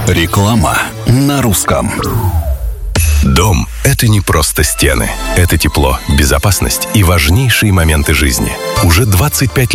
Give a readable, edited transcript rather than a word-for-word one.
Реклама на русском. Дом – это не просто стены. Это тепло, безопасность и важнейшие моменты жизни. Уже 25